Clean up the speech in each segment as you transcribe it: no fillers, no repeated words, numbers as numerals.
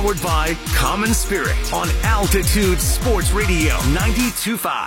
Powered by Common Spirit on Altitude Sports Radio 92.5.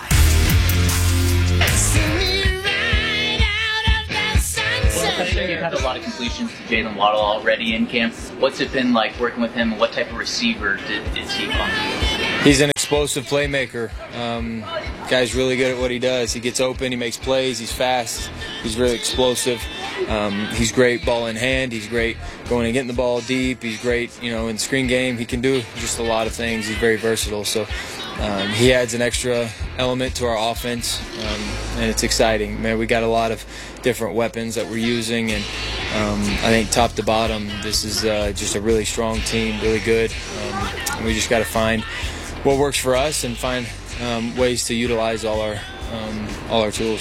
I'm sure you've had a lot of completions to Jaylen Waddle already in camp. What's it been like working with him, and what type of receiver is he function? He's an explosive playmaker. Guy's really good at what he does. He gets open, he makes plays, he's fast, he's really explosive. He's great ball in hand, he's great going and getting the ball deep, he's great, in screen game. He can do just a lot of things. He's very versatile. So he adds an extra element to our offense, and it's exciting. Man, we got a lot of different weapons that we're using, and I think top to bottom, this is just a really strong team, really good. And we just got to find what works for us and find ways to utilize all our tools.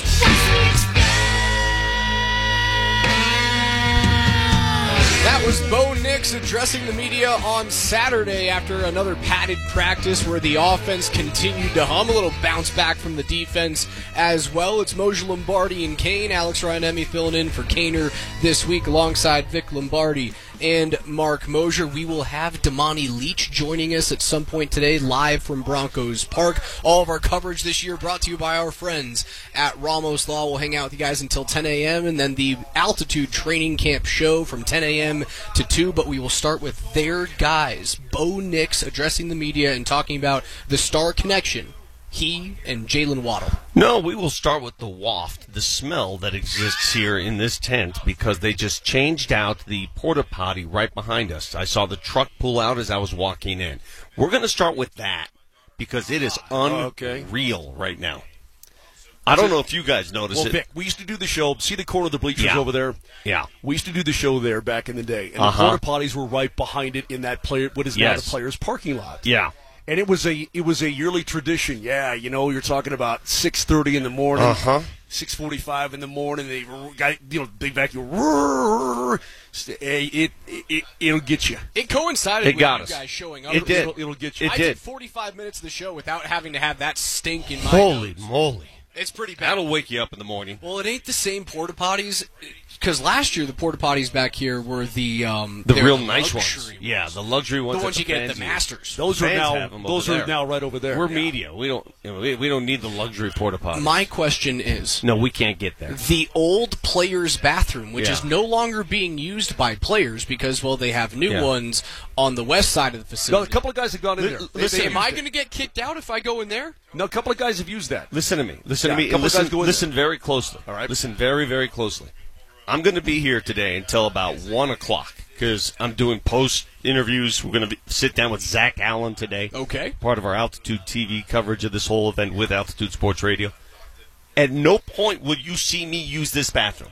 That was Bo Nix addressing the media on Saturday after another padded practice where the offense continued to hum. A little bounce back from the defense as well. It's Moshe Lombardi and Kane. Alex Ryan-Emi filling in for Kaner this week alongside Vic Lombardi and Mark Mosier. We will have Damani Leach joining us at some point today, live from Broncos Park. All of our coverage this year brought to you by our friends at Ramos Law. We'll hang out with you guys until 10 a.m. and then the Altitude Training Camp show from 10 a.m. to 2. But we will start with their guys, Bo Nix addressing the media and talking about the star connection, he and Jaylen Waddle. No, we will start with the waft, the smell that exists here in this tent, because they just changed out the porta potty right behind us. I saw the truck pull out as I was walking in. We're going to start with that because it is unreal right now. I don't know if you guys noticed it. Vic, we used to do the show. See the corner of the bleachers over there? Yeah. We used to do the show there back in the day. And the porta potties were right behind it in that what is now the players' parking lot. Yeah. And it was a yearly tradition. Yeah, you're talking about 6:30 in the morning, 6:45 in the morning. Big vacuum. It'll get you. It coincided with you guys showing up. It did. It'll get you. I did 45 minutes of the show without having to have that stink in my Holy nose. moly. It's pretty bad. That'll wake you up in the morning. Well, it ain't the same porta potties, because last year the porta potties back here were the real nice ones. Yeah, the luxury ones. The ones you get at the fancy. Masters. Those are now right over there. We're media. We don't need the luxury porta potties. My question is, no, we can't get there. The old players' bathroom, which is no longer being used by players because, well, they have new ones on the west side of the facility. No, a couple of guys have gone in there. Listen, am I going to get kicked out if I go in there? No, a couple of guys have used that. Listen to me. Listen very closely. All right. Listen very, very closely. I'm going to be here today until about 1 o'clock because I'm doing post interviews. We're going to sit down with Zach Allen today. Okay. Part of our Altitude TV coverage of this whole event with Altitude Sports Radio. At no point will you see me use this bathroom.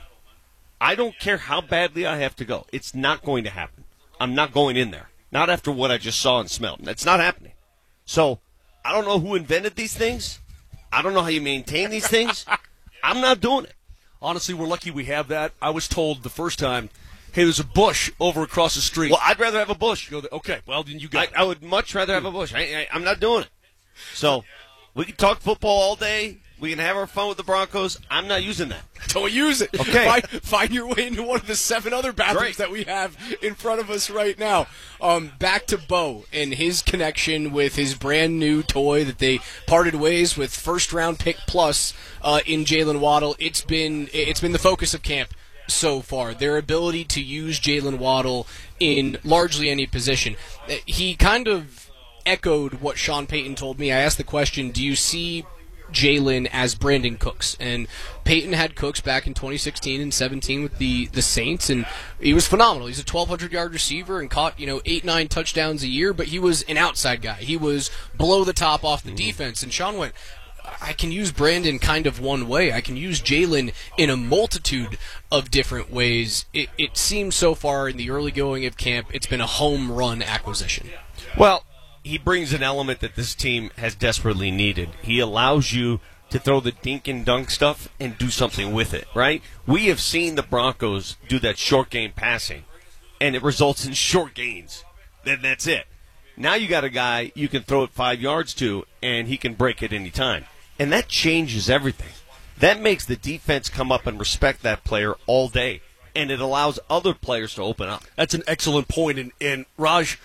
I don't care how badly I have to go. It's not going to happen. I'm not going in there. Not after what I just saw and smelled. That's not happening. So, I don't know who invented these things. I don't know how you maintain these things. I'm not doing it. Honestly, we're lucky we have that. I was told the first time, hey, there's a bush over across the street. Well, I'd rather have a bush. Okay, well, then you got it. I would much rather have a bush. I'm not doing it. So, we can talk football all day. We can have our fun with the Broncos. I'm not using that. Don't use it. Okay. Find your way into one of the 7 other bathrooms that we have in front of us right now. Back to Bo and his connection with his brand new toy that they parted ways with first-round pick plus in Jaylen Waddle. It's been the focus of camp so far, their ability to use Jaylen Waddle in largely any position. He kind of echoed what Sean Payton told me. I asked the question, do you see Jaylen as Brandon Cooks? And Peyton had Cooks back in 2016 and 17 with the Saints, and he was phenomenal. He's a 1,200-yard receiver and caught 8-9 touchdowns a year, but he was an outside guy. He was below the top off the defense. And Sean went, I can use Brandon kind of one way. I can use Jaylen in a multitude of different ways. It seems so far in the early going of camp, it's been a home run acquisition. Well, he brings an element that this team has desperately needed. He allows you to throw the dink and dunk stuff and do something with it, right? We have seen the Broncos do that short game passing, and it results in short gains. Then that's it. Now you got a guy you can throw it 5 yards to, and he can break it any time. And that changes everything. That makes the defense come up and respect that player all day, and it allows other players to open up. That's an excellent point. And Raj,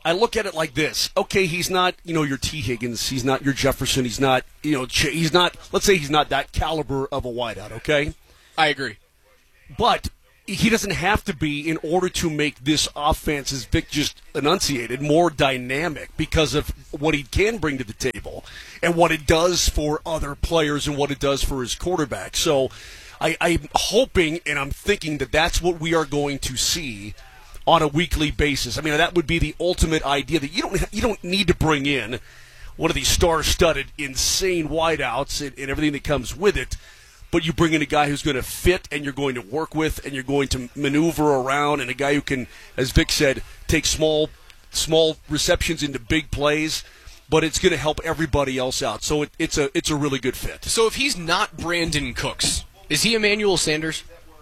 I look at it like this. Okay, he's not, your T. Higgins. He's not your Jefferson. He's not, he's not, let's say he's not that caliber of a wideout, okay? I agree. But he doesn't have to be in order to make this offense, as Vic just enunciated, more dynamic because of what he can bring to the table and what it does for other players and what it does for his quarterback. So I'm hoping and I'm thinking that that's what we are going to see on a weekly basis. I mean, that would be the ultimate idea, that you don't need to bring in one of these star-studded, insane wideouts and everything that comes with it, but you bring in a guy who's going to fit and you're going to work with and you're going to maneuver around, and a guy who can, as Vic said, take small receptions into big plays, but it's going to help everybody else out. So it's a really good fit. So if he's not Brandon Cooks, is he Emmanuel Sanders?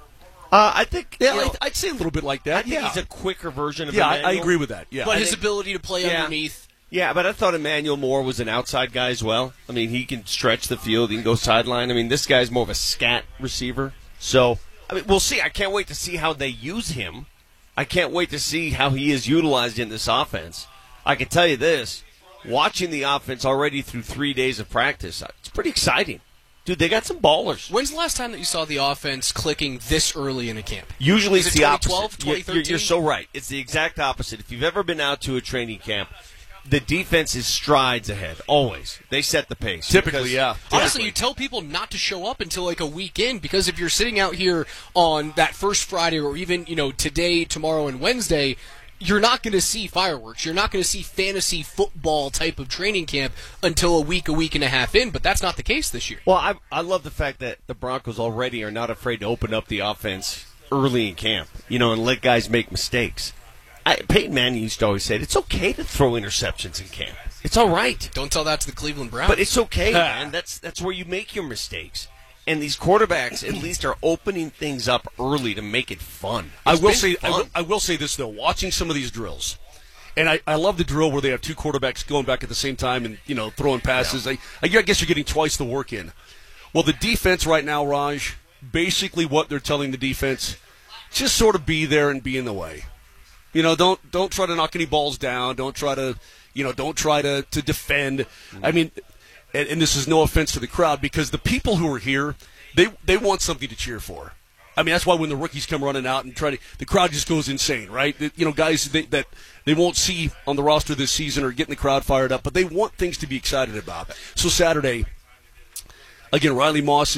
I think, I'd say a little bit like that. I think he's a quicker version of Emmanuel. I agree with that. Yeah, but his ability to play underneath. Yeah, but I thought Emmanuel Moore was an outside guy as well. I mean, he can stretch the field. He can go sideline. I mean, this guy's more of a scat receiver. So, I mean, we'll see. I can't wait to see how they use him. I can't wait to see how he is utilized in this offense. I can tell you this, watching the offense already through 3 days of practice, it's pretty exciting. Dude, they got some ballers. When's the last time that you saw the offense clicking this early in a camp? Usually it's the opposite. 2012, 2013? You're so right. It's the exact opposite. If you've ever been out to a training camp, the defense is strides ahead, always. They set the pace. Typically, yeah. Honestly, you tell people not to show up until like a week in, because if you're sitting out here on that first Friday or even, today, tomorrow, and Wednesday, you're not going to see fireworks. You're not going to see fantasy football type of training camp until a week and a half in, but that's not the case this year. Well, I love the fact that the Broncos already are not afraid to open up the offense early in camp, and let guys make mistakes. Peyton Manning used to always say, it's okay to throw interceptions in camp. It's all right. Don't tell that to the Cleveland Browns. But it's okay, man. That's where you make your mistakes. And these quarterbacks at least are opening things up early to make it fun. I will say this, though. Watching some of these drills, and I love the drill where they have two quarterbacks going back at the same time and, throwing passes. Yeah. I guess you're getting twice the work in. Well, the defense right now, Raj, basically what they're telling the defense, just sort of be there and be in the way. Don't try to knock any balls down. Don't try to, to defend. I mean, and this is no offense to the crowd, because the people who are here, they want something to cheer for. I mean, that's why when the rookies come running out and the crowd just goes insane, right? Guys that they won't see on the roster this season are getting the crowd fired up, but they want things to be excited about. So Saturday, again, Riley Moss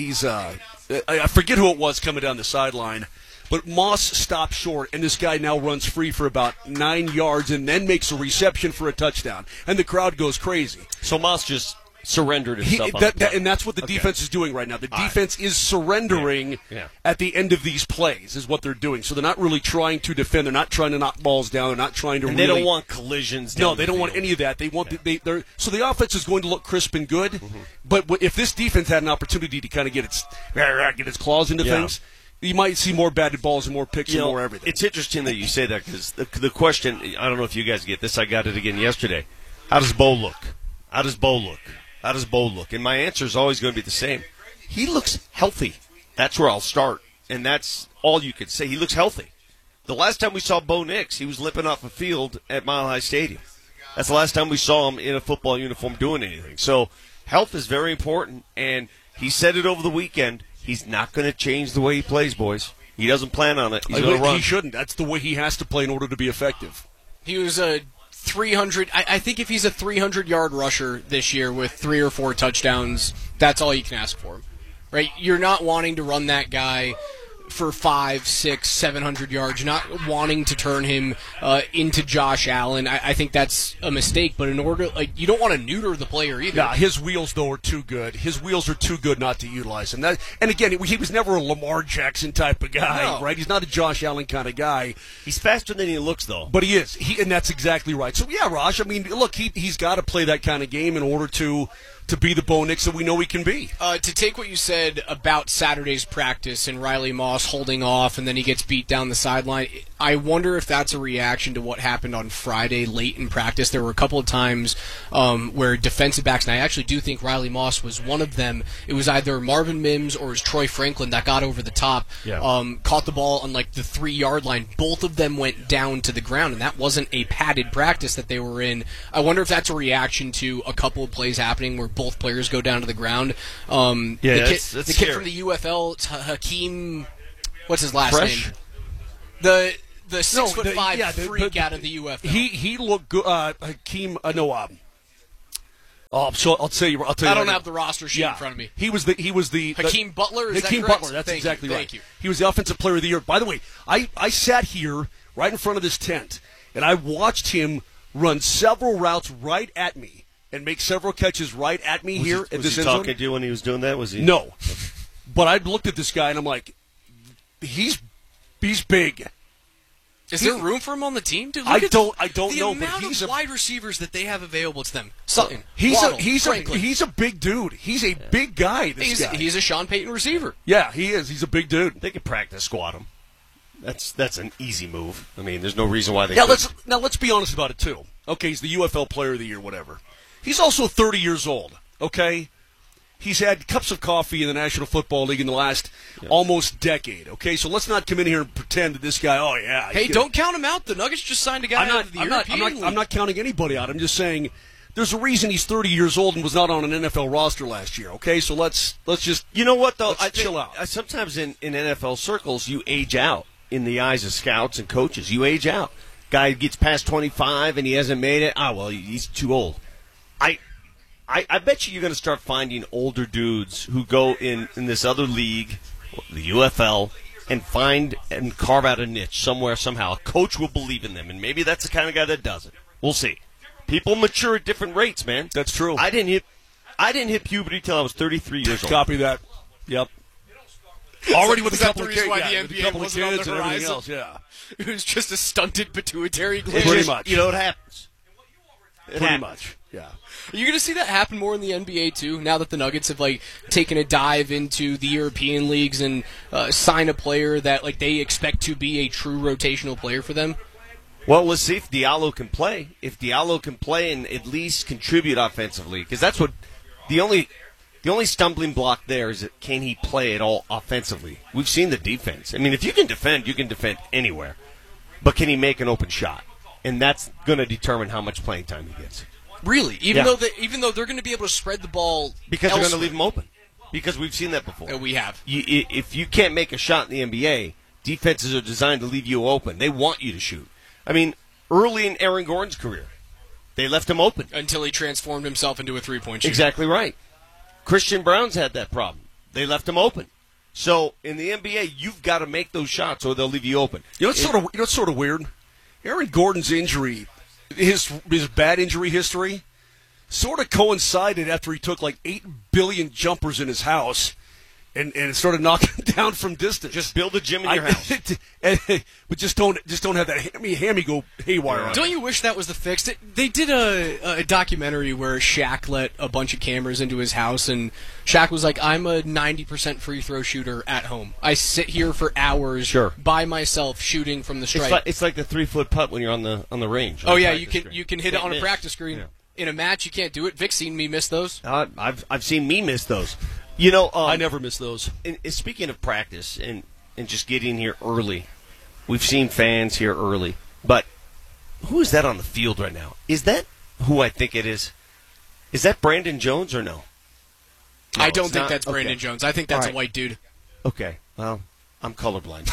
I forget who it was coming down the sideline, but Moss stopped short, and this guy now runs free for about 9 yards and then makes a reception for a touchdown, and the crowd goes crazy. So Moss just surrendered himself. And that's what the defense is doing right now. The defense is surrendering at the end of these plays is what they're doing. So they're not really trying to defend. They're not trying to knock balls down. They're not trying to they don't want collisions down No, they don't want any of that. They want so the offense is going to look crisp and good, but if this defense had an opportunity to kind of get its claws into things, you might see more batted balls and more picks and more everything. It's interesting that you say that, because the question, I don't know if you guys get this, I got it again yesterday. How does Bo look? How does Bo look? How does Bo look? And my answer is always going to be the same. He looks healthy. That's where I'll start. And that's all you could say. He looks healthy. The last time we saw Bo Nix, he was limping off a field at Mile High Stadium. That's the last time we saw him in a football uniform doing anything. So health is very important, and he said it over the weekend. He's not going to change the way he plays, boys. He doesn't plan on it. He's going to run. He shouldn't. That's the way he has to play in order to be effective. He was a 300. I think if he's a 300-yard rusher this year with 3 or 4 touchdowns, that's all you can ask for him, right? You're not wanting to run that guy for 500, 600, 700 yards. You're not wanting to turn him into Josh Allen. I think that's a mistake. But in order, you don't want to neuter the player either. Yeah, his wheels though are too good. His wheels are too good not to utilize him. And again, he was never a Lamar Jackson type of guy, right? He's not a Josh Allen kind of guy. He's faster than he looks, though. But he is. And that's exactly right. So yeah, Raj. I mean, look, he's got to play that kind of game in order to be the Bo Nix that we know he can be. To take what you said about Saturday's practice and Riley Moss Moss holding off, and then he gets beat down the sideline. I wonder if that's a reaction to what happened on Friday late in practice. There were a couple of times where defensive backs, and I actually do think Riley Moss was one of them. It was either Marvin Mims or it was Troy Franklin that got over the top, caught the ball on like the 3-yard line. Both of them went down to the ground, and that wasn't a padded practice that they were in. I wonder if that's a reaction to a couple of plays happening where both players go down to the ground. The kid from the UFL, Hakeem, what's his last name? The 6'5" freak out of the UFL. He looked good. Hakeem Noab. So I'll tell you. I don't have the roster sheet in front of me. He was the Hakeem Butler. Is Hakeem that correct? Butler. That's exactly right. Thank you. He was the offensive player of the year. By the way, I sat here right in front of this tent and I watched him run several routes right at me and make several catches right at me here at this end zone. Was he talking to you when he was doing that? Was he? No, but I looked at this guy and I'm like, he's big. Is there room for him on the team? Dude, I don't know. The amount of wide receivers that they have available to them. Sutton, he's Franklin. a big dude. He's a big guy. He's a Sean Payton receiver. Yeah, he is. He's a big dude. They could practice squat him. That's an easy move. I mean, there's no reason why they couldn't. Let's be honest about it too. Okay, he's the UFL Player of the Year, whatever. He's also 30 years old. Okay. He's had cups of coffee in the National Football League in the last almost decade, okay? So let's not come in here and pretend that this guy, Hey, don't count him out. The Nuggets just signed a guy out of the European League. I'm not counting anybody out. I'm just saying there's a reason he's 30 years old and was not on an NFL roster last year, okay? So let's just You know what, though? chill out. Sometimes in NFL circles, you age out in the eyes of scouts and coaches. You age out. Guy gets past 25 and he hasn't made it. He's too old. I bet you're going to start finding older dudes who go in this other league, the UFL, and find and carve out a niche somewhere, somehow. A coach will believe in them, and maybe that's the kind of guy that does it. We'll see. People mature at different rates, man. That's true. I didn't hit puberty till I was 33 years old. Copy that. Yep. Already with a couple of kids, kids, and everything else, yeah. It was just a stunted pituitary gland. Pretty much. You know what happens? Pretty much, yeah. Are you going to see that happen more in the NBA, too, now that the Nuggets have, taken a dive into the European leagues and sign a player that, they expect to be a true rotational player for them? Well, let's see if Diallo can play. If Diallo can play and at least contribute offensively, because that's what the only stumbling block there is that can he play at all offensively? We've seen the defense. I mean, if you can defend anywhere. But can he make an open shot? And that's going to determine how much playing time he gets. Really? Even though they're going to be able to spread the ball because they're going to leave him open. Because we've seen that before. We have. If you can't make a shot in the NBA, defenses are designed to leave you open. They want you to shoot. I mean, early in Aaron Gordon's career, they left him open. Until he transformed himself into a three-point shooter. Exactly right. Christian Brown's had that problem. They left him open. So in the NBA, you've got to make those shots or they'll leave you open. You know what's sort of weird? Aaron Gordon's injury, his bad injury history, sort of coincided after he took 8 billion jumpers in his house and it started knocking down from distance. Just build a gym in your house. But just don't have that hammy go haywire on. Don't you wish that was the fix? They did a documentary where Shaq let a bunch of cameras into his house, and Shaq was like, I'm a 90% free throw shooter at home. I sit here for hours by myself shooting from the stripe. It's like the 3-foot putt when you're on the range. Oh, yeah, you can hit it on a practice screen. Yeah. In a match, you can't do it. Vic's seen me miss those. I've seen me miss those. You know, I never miss those. Speaking of practice and just getting here early, we've seen fans here early. But who is that on the field right now? Is that who I think it is? Is that Brandon Jones or no? I don't think that's Brandon Jones. I think that's a white dude. Okay, well, I'm colorblind.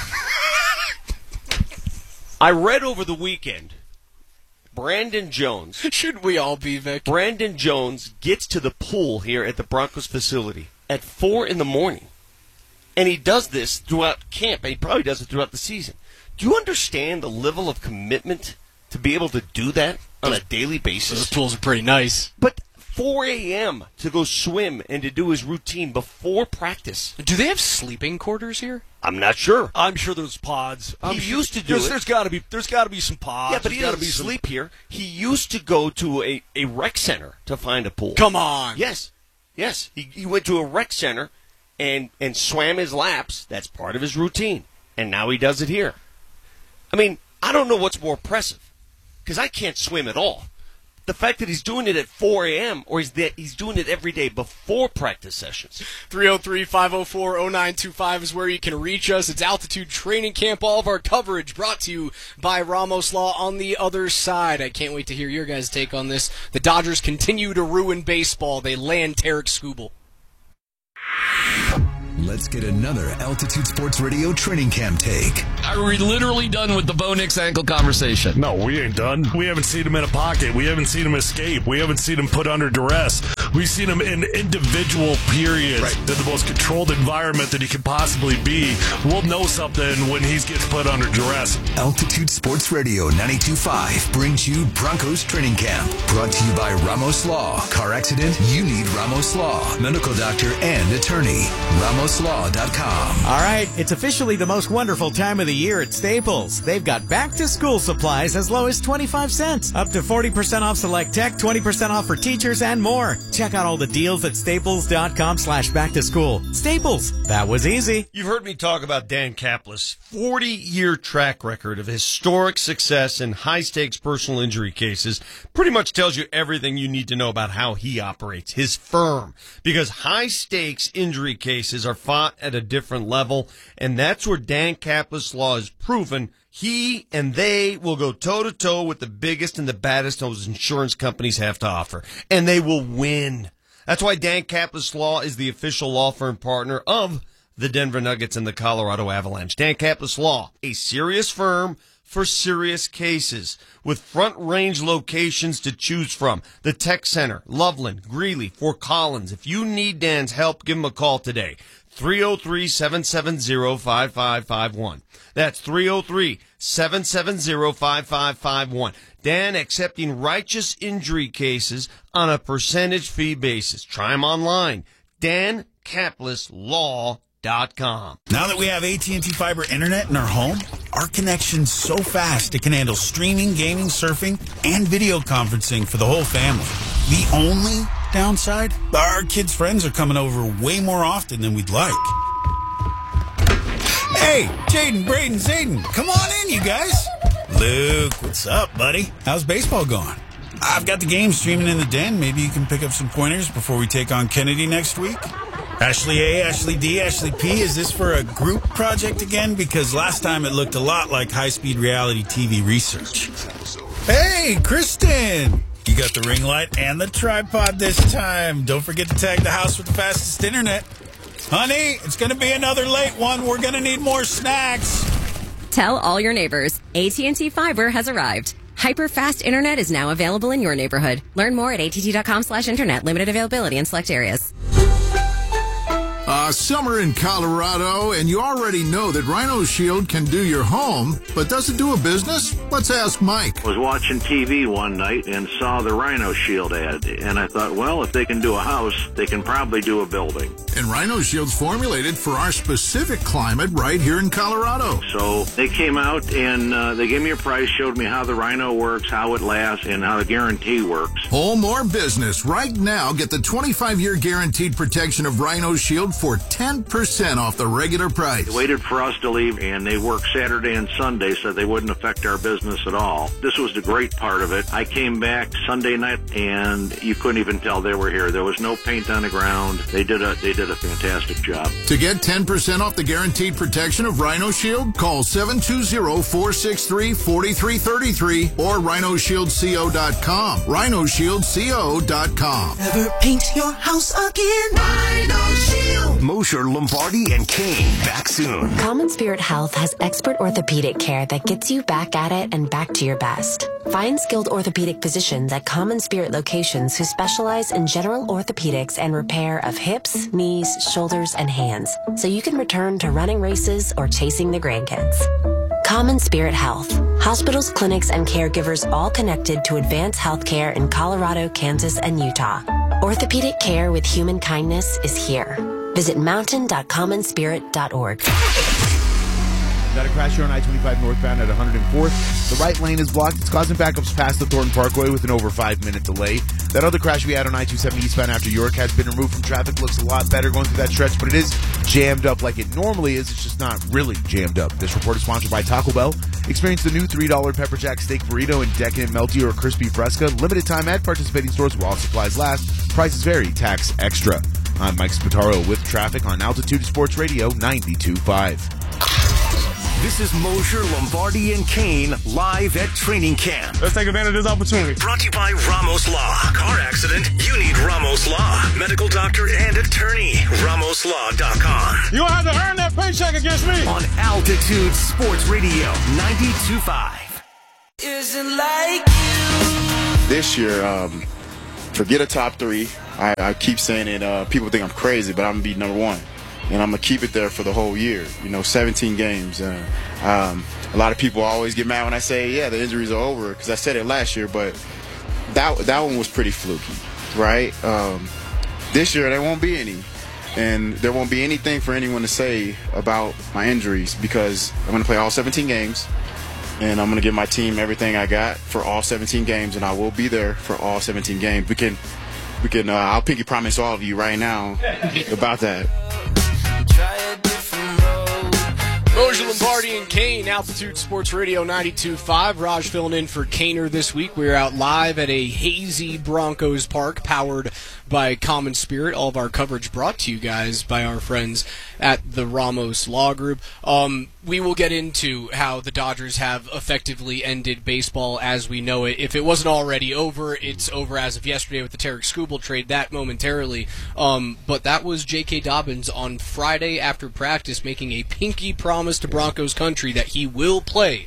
I read over the weekend, Brandon Jones. Should we all be, Vic? Brandon Jones gets to the pool here at the Broncos facility at 4 a.m. And he does this throughout camp, and he probably does it throughout the season. Do you understand the level of commitment to be able to do that on a daily basis? Those pools are pretty nice. But 4 a.m. to go swim and to do his routine before practice. Do they have sleeping quarters here? I'm not sure. I'm sure there's pods. He used to do it. There's got to be some pods. Yeah, but he doesn't sleep here. He used to go to a rec center to find a pool. Come on. Yes. He went to a rec center, and swam his laps. That's part of his routine. And now he does it here. I mean, I don't know what's more impressive, because I can't swim at all. The fact that he's doing it at 4 a.m. or is that he's doing it every day before practice sessions. 303-504-0925 is where you can reach us. It's Altitude Training Camp. All of our coverage brought to you by Ramos Law on the other side. I can't wait to hear your guys' take on this. The Dodgers continue to ruin baseball. They land Tarek Skubal. Let's get another Altitude Sports Radio training camp take. Are we literally done with the Bo Nix ankle conversation? No, we ain't done. We haven't seen him in a pocket. We haven't seen him escape. We haven't seen him put under duress. We've seen him in individual periods in the most controlled environment that he could possibly be. We'll know something when he gets put under duress. Altitude Sports Radio 92.5 brings you Broncos Training Camp. Brought to you by Ramos Law. Car accident? You need Ramos Law. Medical doctor and attorney. RamosLaw.com. All right, it's officially the most wonderful time of the year at Staples. They've got back-to-school supplies as low as 25 cents. Up to 40% off select tech, 20% off for teachers, and more. Check out all the deals at staples.com/back-to-school. Staples, that was easy. You've heard me talk about Dan Kaplis' 40-year track record of historic success in high-stakes personal injury cases. Pretty much tells you everything you need to know about how he operates, his firm. Because high-stakes injury cases are fought at a different level, and that's where Dan Kaplis Law has proven he and they will go toe-to-toe with the biggest and the baddest those insurance companies have to offer. And they will win. That's why Dan Kaplis Law is the official law firm partner of the Denver Nuggets and the Colorado Avalanche. Dan Kaplis Law, a serious firm for serious cases with front-range locations to choose from. The Tech Center, Loveland, Greeley, Fort Collins. If you need Dan's help, give him a call today. 303-770-5551. That's 303-770-5551. Dan accepting righteous injury cases on a percentage fee basis. Try him online. DanKaplisLaw.com. Now that we have AT&T Fiber Internet in our home, our connection's so fast it can handle streaming, gaming, surfing, and video conferencing for the whole family. The only downside? Our kids' friends are coming over way more often than we'd like. Hey, Jaden, Braden, Zayden, come on in, you guys. Luke, what's up, buddy? How's baseball going? I've got the game streaming in the den. Maybe you can pick up some pointers before we take on Kennedy next week. Ashley A, Ashley D, Ashley P, is this for a group project again? Because last time it looked a lot like high-speed reality TV research. Hey, Kristen! You got the ring light and the tripod this time. Don't forget to tag the house with the fastest internet. Honey, it's going to be another late one. We're going to need more snacks. Tell all your neighbors, AT&T Fiber has arrived. Hyper-fast internet is now available in your neighborhood. Learn more at att.com/internet. Limited availability in select areas. Summer in Colorado, and you already know that Rhino Shield can do your home, but does it do a business? Let's ask Mike. I was watching TV one night and saw the Rhino Shield ad, and I thought, well, if they can do a house, they can probably do a building. And Rhino Shield's formulated for our specific climate right here in Colorado. So they came out and they gave me a price, showed me how the Rhino works, how it lasts, and how the guarantee works. Home or business, right now, get the 25-year guaranteed protection of Rhino Shield for 10% off the regular price. They waited for us to leave, and they worked Saturday and Sunday so they wouldn't affect our business at all. This was the great part of it. I came back Sunday night, and you couldn't even tell they were here. There was no paint on the ground. They did a fantastic job. To get 10% off the guaranteed protection of Rhino Shield, call 720-463-4333 or RhinoShieldCO.com. RhinoShieldCO.com. Never paint your house again. Rhino Shield. Mosher, Lombardi, and Kane back soon. Common Spirit Health has expert orthopedic care that gets you back at it and back to your best. Find skilled orthopedic physicians at Common Spirit locations who specialize in general orthopedics and repair of hips, knees, shoulders, and hands, so you can return to running races or chasing the grandkids. Common Spirit Health. Hospitals, clinics, and caregivers all connected to advanced healthcare in Colorado, Kansas, and Utah. Orthopedic care with human kindness is here. Visit mountain.commonspirit.org. Got a crash here on I-25 northbound at 104th. The right lane is blocked. It's causing backups past the Thornton Parkway with an over 5-minute delay. That other crash we had on I-270 eastbound after York has been removed from traffic. Looks a lot better going through that stretch, but it is jammed up like it normally is. It's just not really jammed up. This report is sponsored by Taco Bell. Experience the new $3 Pepper Jack Steak Burrito in Decadent Melty or Crispy Fresca. Limited time at participating stores while supplies last. Prices vary. Tax extra. I'm Mike Spataro with traffic on Altitude Sports Radio 92.5. This is Mosher, Lombardi, and Kane live at training camp. Let's take advantage of this opportunity. Brought to you by Ramos Law. Car accident? You need Ramos Law. Medical doctor and attorney. RamosLaw.com. You don't have to earn that paycheck against me. On Altitude Sports Radio 92.5. Isn't like you. This year, forget a top three. I keep saying it. People think I'm crazy, but I'm going to be number one. And I'm going to keep it there for the whole year. 17 games. A lot of people always get mad when I say, yeah, the injuries are over, because I said it last year, but that one was pretty fluky, right? This year, there won't be any. And there won't be anything for anyone to say about my injuries, because I'm going to play all 17 games, and I'm going to give my team everything I got for all 17 games, and I will be there for all 17 games. We can. I'll pinky promise all of you right now about that. Mosher, Lombardi, and Kane, Altitude Sports Radio 92.5. Raj filling in for Kaner this week. We're out live at a hazy Broncos park powered by Common Spirit. All of our coverage brought to you guys by our friends at the Ramos Law Group. We will get into how the Dodgers have effectively ended baseball as we know it. If it wasn't already over, it's over as of yesterday with the Tarek Skubal trade, that momentarily. But that was J.K. Dobbins on Friday after practice making a pinky promise to Broncos country that he will play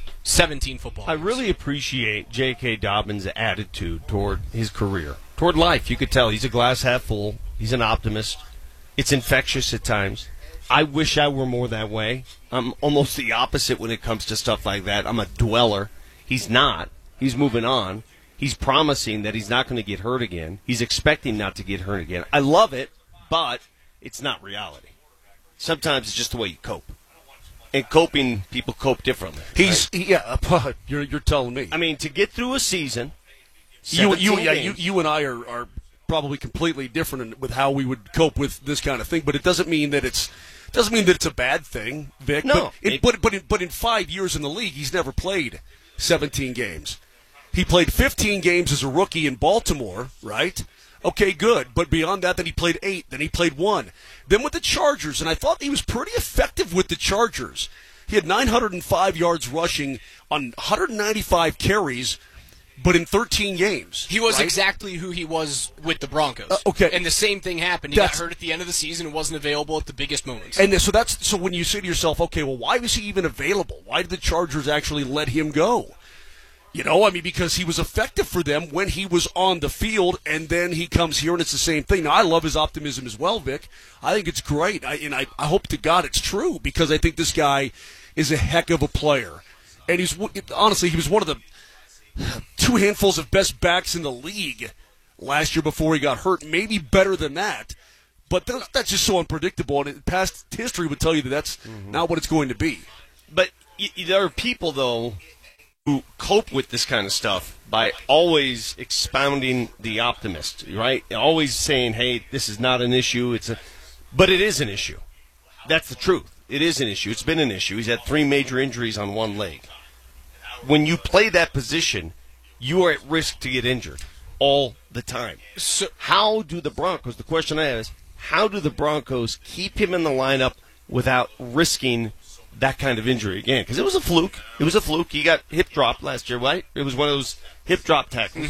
17 football games. I really appreciate J.K. Dobbins' attitude toward his career, toward life. You could tell he's a glass half full. He's an optimist. It's infectious at times. I wish I were more that way. I'm almost the opposite when it comes to stuff like that. I'm a dweller. He's not. He's moving on. He's promising that he's not going to get hurt again. He's expecting not to get hurt again. I love it, but it's not reality. Sometimes it's just the way you cope. And coping, people cope differently. You're telling me. I mean, to get through a season, you and I are probably completely different with how we would cope with this kind of thing. But it doesn't mean that it's a bad thing, Vic. No, but in 5 years in the league, he's never played 17 games. He played 15 games as a rookie in Baltimore, right? Okay, good. But beyond that, then he played 8. Then he played 1. Then with the Chargers, and I thought he was pretty effective with the Chargers. He had 905 yards rushing on 195 carries, but in 13 games. He was right? exactly who he was with the Broncos. Okay. And the same thing happened. He got hurt at the end of the season and wasn't available at the biggest moments. And so when you say to yourself, okay, well, why was he even available? Why did the Chargers actually let him go? Because he was effective for them when he was on the field, and then he comes here and it's the same thing. Now, I love his optimism as well, Vic. I think it's great, I hope to God it's true, because I think this guy is a heck of a player. And he was one of the 2 handfuls of best backs in the league last year before he got hurt, maybe better than that. But that's just so unpredictable, and past history would tell you that that's not what it's going to be. But there are people, though, who cope with this kind of stuff by always expounding the optimist, right? Always saying, hey, this is not an issue. But it is an issue. That's the truth. It is an issue. It's been an issue. He's had 3 major injuries on one leg. When you play that position, you are at risk to get injured all the time. So how do the Broncos, the question I have is, how do the Broncos keep him in the lineup without risking that kind of injury again? Because it was a fluke. It was a fluke. He got hip dropped last year, right? It was one of those hip drop tackles.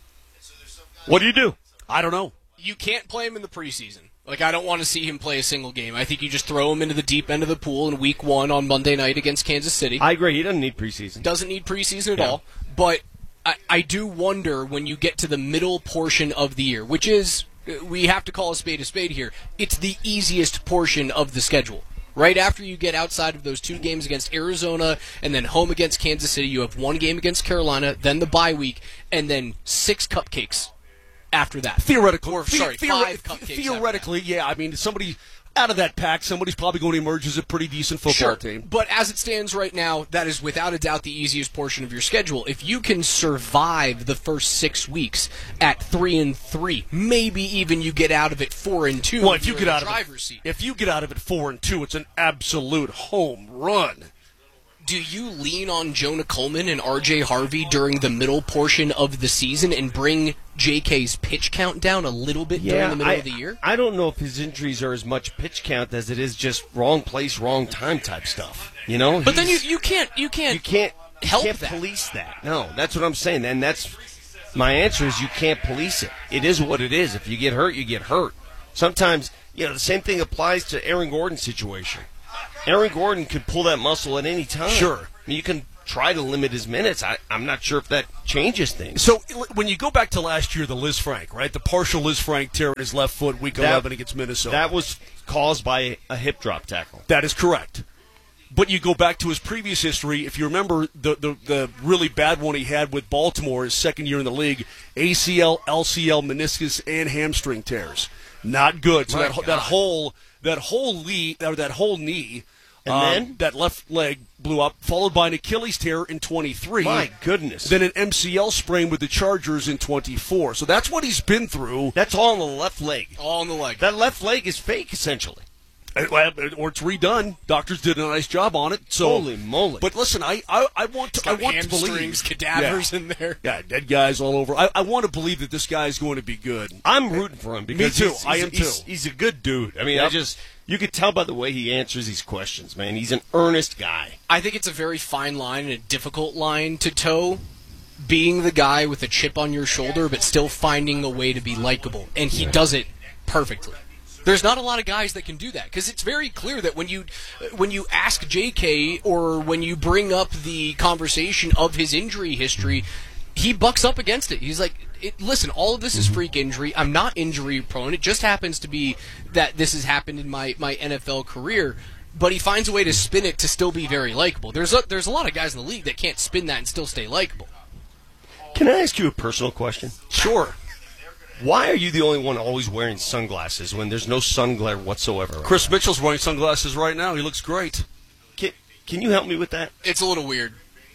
Mm-hmm. What do you do? I don't know. You can't play him in the preseason. I don't want to see him play a single game. I think you just throw him into the deep end of the pool in week 1 on Monday night against Kansas City. I agree. He doesn't need preseason. Doesn't need preseason at all. But I do wonder when you get to the middle portion of the year, which is, we have to call a spade here, it's the easiest portion of the schedule. Right after you get outside of those 2 games against Arizona and then home against Kansas City, you have 1 game against Carolina, then the bye week, and then 6 cupcakes after that. Theoretically. 5 cupcakes. Theoretically, yeah. Somebody out of that pack, somebody's probably going to emerge as a pretty decent football team. But as it stands right now, that is without a doubt the easiest portion of your schedule. If you can survive the first 6 weeks at 3-3, maybe even you get out of it 4-2. Well, if you get out of it 4-2, it's an absolute home run. Do you lean on Jonah Coleman and R.J. Harvey during the middle portion of the season and bring J.K.'s pitch count down a little bit during the middle of the year? I don't know if his injuries are as much pitch count as it is just wrong place, wrong time type stuff. You know, but then you can't help that. Police that. No, that's what I'm saying. And that's my answer is you can't police it. It is what it is. If you get hurt, you get hurt. Sometimes, the same thing applies to Aaron Gordon's situation. Aaron Gordon could pull that muscle at any time. Sure. You can try to limit his minutes. I'm not sure if that changes things. So when you go back to last year, the Liz Frank, right? The partial Liz Frank tear in his left foot, week 11 against Minnesota. That was caused by a hip drop tackle. That is correct. But you go back to his previous history, if you remember the really bad one he had with Baltimore his second year in the league, ACL, LCL, meniscus, and hamstring tears. Not good. So that whole knee, and then that left leg blew up, followed by an Achilles tear in 23. My goodness. Then an MCL sprain with the Chargers in 24. So that's what he's been through. That's all on the left leg. All on the leg. That left leg is fake, essentially. Or it's redone. Doctors did a nice job on it. So, holy moly! But listen, I want to believe cadavers in there. Yeah, dead guys all over. I want to believe that this guy is going to be good. I'm rooting for him because me too. I am too. He's a good dude. I mean, you could tell by the way he answers these questions, man. He's an earnest guy. I think it's a very fine line and a difficult line to toe. Being the guy with a chip on your shoulder, but still finding a way to be likable, and he does it perfectly. There's not a lot of guys that can do that because it's very clear that when you ask J.K. or when you bring up the conversation of his injury history, he bucks up against it. He's like, listen, all of this is freak injury. I'm not injury prone. It just happens to be that this has happened in my NFL career. But he finds a way to spin it to still be very likable. There's a lot of guys in the league that can't spin that and still stay likable. Can I ask you a personal question? Sure. Why are you the only one always wearing sunglasses when there's no sun glare whatsoever? Chris Mitchell's wearing sunglasses right now. He looks great. Can you help me with that? It's a little weird.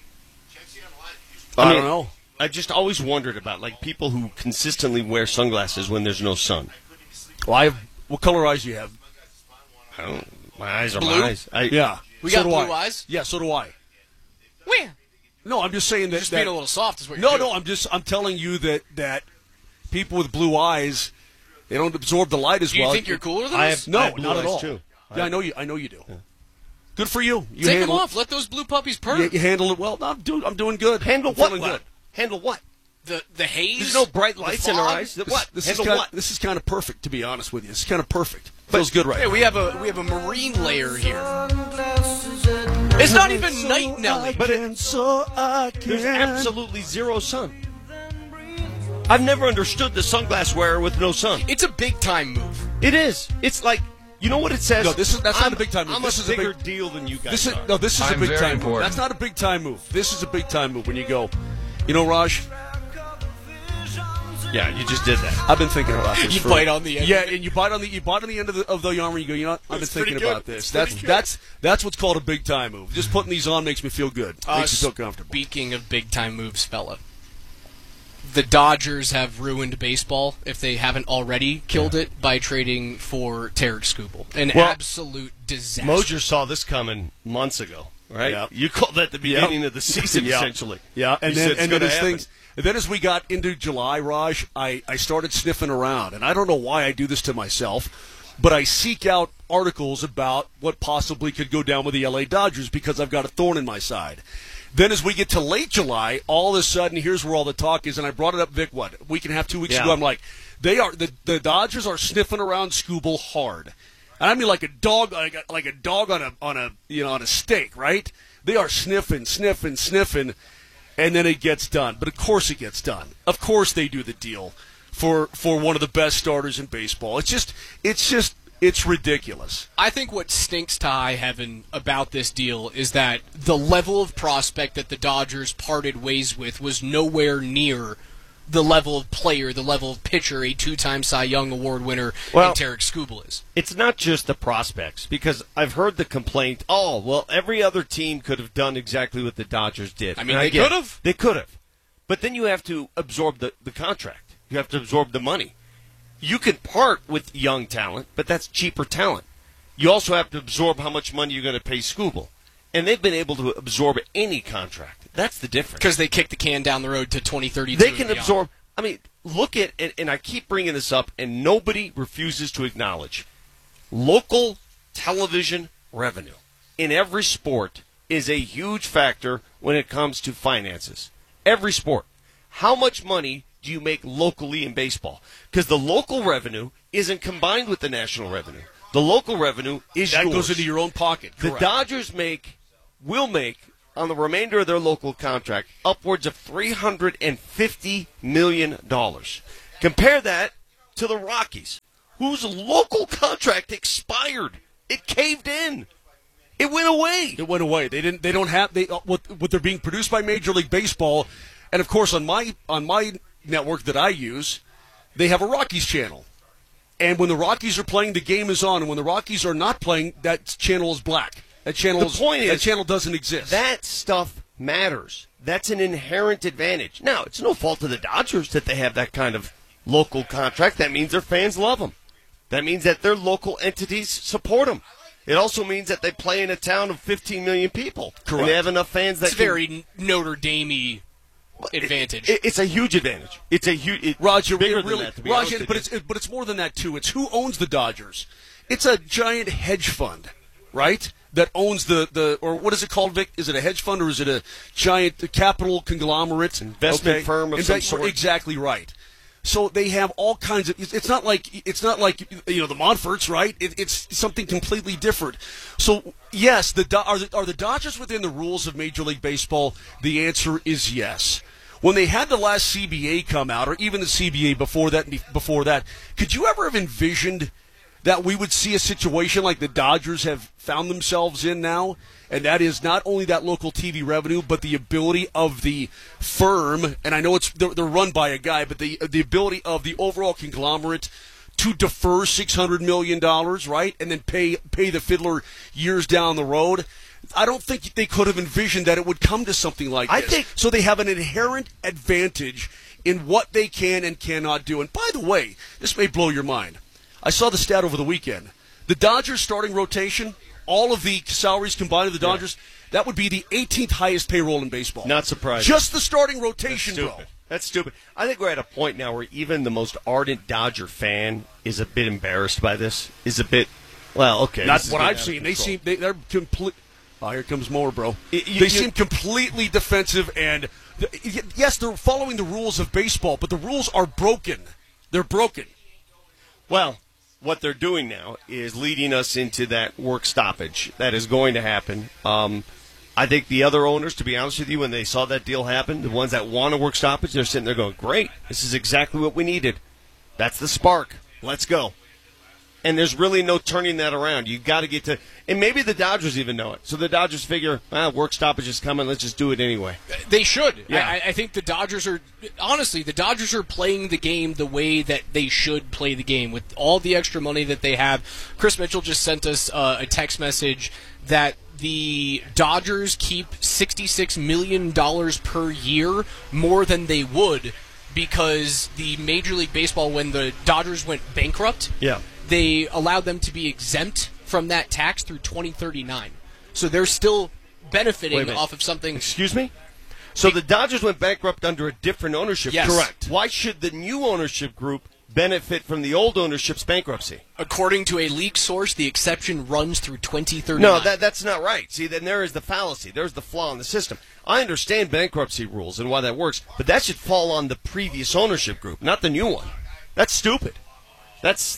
I don't know. I just always wondered about people who consistently wear sunglasses when there's no sun. Well, what color eyes do you have? I don't. My eyes are blue? my eyes. Yeah. We got blue eyes? Yeah, so do I. Where? No, I'm just saying that. Just being a little soft is what you're doing. No, I'm telling you that people with blue eyes, they don't absorb the light as well. Do you think you're cooler than us? No, I have blue not at eyes all. too. Yeah, I know you do. Yeah. Good for you. Take them off. Let those blue puppies purr. You handle it well. No, I'm doing good. Handle what? Good. Handle what? The haze. There's no bright lights in our eyes. This is kind of perfect, to be honest with you. It's kind of perfect. Feels good right now. We have a marine layer here. It's not even night, Nelly. But there's absolutely zero sun. I've never understood the sunglass wearer with no sun. It's a big time move. It is. It's like, you know what it says? No, that's not a big time move. This is a bigger deal than you guys are. This is a big time move. That's not a big time move. This is a big time move when you go, Raj? Yeah, you just did that. I've been thinking about this. You bite on the end. Yeah, and you bite on the end of the arm, and you go, I've been thinking about this. That's what's called a big time move. Just putting these on makes me feel good. Makes me feel comfortable. Speaking of big time moves, fella, the Dodgers have ruined baseball if they haven't already killed it by trading for Tarek Skubal. An absolute disaster. Moser saw this coming months ago, right? Yeah. You called that the beginning of the season, essentially. Yeah, and then as we got into July, Raj, I started sniffing around, and I don't know why I do this to myself, but I seek out articles about what possibly could go down with the LA Dodgers because I've got a thorn in my side. Then as we get to late July, all of a sudden, here's where all the talk is, and I brought it up, Vic, a week and a half, 2 weeks ago. I'm like, the Dodgers are sniffing around Skubal hard. And I mean like a dog on a steak, right? They are sniffing, and then it gets done. But of course it gets done. Of course they do the deal for one of the best starters in baseball. It's ridiculous. I think what stinks to high heaven about this deal is that the level of prospect that the Dodgers parted ways with was nowhere near the level of player, the level of pitcher, a 2-time Cy Young Award winner, Well, Tarek Skubal is. It's not just the prospects, because I've heard the complaint, every other team could have done exactly what the Dodgers did. I mean, they could have. They could have. But then you have to absorb the contract. You have to absorb the money. You can part with young talent, but that's cheaper talent. You also have to absorb how much money you're going to pay Skubal. And they've been able to absorb any contract. That's the difference. Because they kick the can down the road to 2032. They can absorb. I mean, look at, and I keep bringing this up, and nobody refuses to acknowledge, local television revenue in every sport is a huge factor when it comes to finances. Every sport. How much money do you make locally in baseball? Because the local revenue isn't combined with the national revenue. The local revenue is that yours. goes into your own pocket. The Correct. Dodgers will make on the remainder of their local contract upwards of $350 million. Compare that to the Rockies, whose local contract expired. It caved in. It went away. It went away. They don't have what they're being produced by Major League Baseball, and of course on my network that I use, they have a Rockies channel. And when the Rockies are playing, the game is on, and when the Rockies are not playing, that channel is black. That channel doesn't exist. That stuff matters. That's an inherent advantage. Now, it's no fault of the Dodgers that they have that kind of local contract. That means their fans love them. That means that their local entities support them. It also means that they play in a town of 15 million people. Correct. And they have enough fans that it's very Notre Dame-y advantage. It's a huge advantage. It's a huge Roger, bigger really, than that, to be Roger, honest with but it's more than that too. It's who owns the Dodgers. It's a giant hedge fund, right? That owns the or what is it called, Vic? Is it a hedge fund or is it a giant capital conglomerate investment firm of some sort? Exactly right. So they have all kinds of. It's not like the Montforts, right? It's something completely different. So yes, are the Dodgers within the rules of Major League Baseball? The answer is yes. When they had the last CBA come out, or even the CBA before that, could you ever have envisioned that we would see a situation like the Dodgers have found themselves in now? And that is not only that local TV revenue, but the ability of the firm, and I know they're run by a guy, but the ability of the overall conglomerate to defer $600 million, right, and then pay the fiddler years down the road. I don't think they could have envisioned that it would come to something like this. So they have an inherent advantage in what they can and cannot do. And by the way, this may blow your mind. I saw the stat over the weekend. The Dodgers starting rotation, all of the salaries combined of the Dodgers, that would be the 18th highest payroll in baseball. Not surprising. Just the starting rotation, bro. That's stupid. I think we're at a point now where even the most ardent Dodger fan is a bit embarrassed by this. Is a bit, okay. Not what I've seen. They're complete. Oh, here comes more, bro. They seem completely defensive, and yes, they're following the rules of baseball, but the rules are broken. They're broken. Well, what they're doing now is leading us into that work stoppage that is going to happen. I think the other owners, to be honest with you, when they saw that deal happen, the ones that want a work stoppage, they're sitting there going, great, this is exactly what we needed. That's the spark. Let's go. And there's really no turning that around. You've got to get to – and maybe the Dodgers even know it. So the Dodgers figure, work stoppage is coming. Let's just do it anyway. They should. Yeah. I think the Dodgers are – honestly, the Dodgers are playing the game the way that they should play the game with all the extra money that they have. Chris Mitchell just sent us a text message that the Dodgers keep $66 million per year more than they would because the Major League Baseball, when the Dodgers went bankrupt – they allowed them to be exempt from that tax through 2039. So they're still benefiting off of something. Excuse me? So the Dodgers went bankrupt under a different ownership. Yes. Correct. Why should the new ownership group benefit from the old ownership's bankruptcy? According to a leak source, the exception runs through 2039. No, that's not right. See, then there is the fallacy. There's the flaw in the system. I understand bankruptcy rules and why that works, but that should fall on the previous ownership group, not the new one. That's stupid. That's...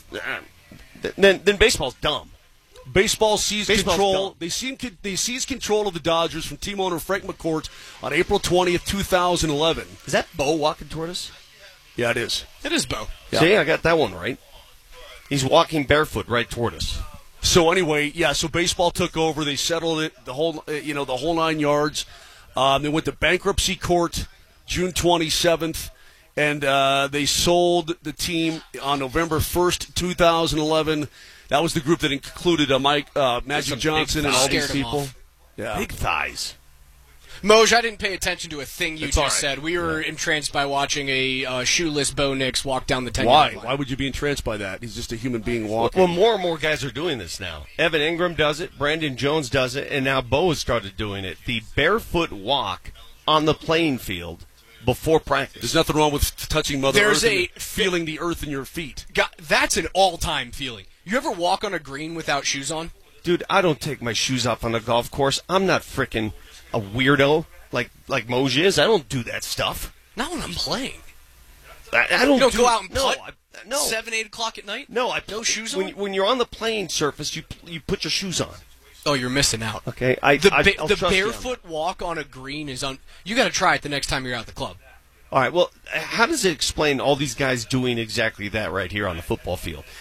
Then baseball's dumb. Baseball seized control. They seized control of the Dodgers from team owner Frank McCourt on April 20th, 2011. Is that Bo walking toward us? Yeah, it is. It is Bo. Yeah. See, I got that one right. He's walking barefoot right toward us. So anyway, so baseball took over. They settled it, the whole 9 yards. They went to bankruptcy court June 27th. And they sold the team on November 1st, 2011. That was the group that included Magic Johnson and all these people. Yeah. Big thighs. Moj, I didn't pay attention to a thing you It's all just right. said. We were entranced by watching a shoeless Bo Nix walk down the 10-yard Why? line. Why would you be entranced by that? He's just a human being walking. Well, more and more guys are doing this now. Evan Ingram does it, Brandon Jones does it, and now Bo has started doing it. The barefoot walk on the playing field before practice. There's nothing wrong with touching Mother There's Earth a- and feeling the earth in your feet. God, that's an all-time feeling. You ever walk on a green without shoes on? Dude, I don't take my shoes off on a golf course. I'm not frickin' a weirdo like Moj is. I don't do that stuff. Not when I'm playing. I don't You don't do, go out and no, putt no. 7, 8 o'clock at night? No, no shoes when, on? when you're on the playing surface, you put your shoes on. Oh, you're missing out. Okay, The I'll trust you on barefoot walk on a green is on. You got to try it the next time you're out at the club. All right, well, how does it explain all these guys doing exactly that right here on the football field?